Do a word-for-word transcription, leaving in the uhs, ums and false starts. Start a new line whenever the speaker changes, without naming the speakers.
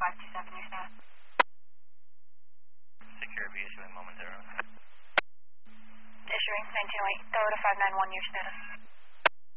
five two seven, your status.
Secure B issuing momentarily.
Issuing nine two eight, Toyota five nine one, your status.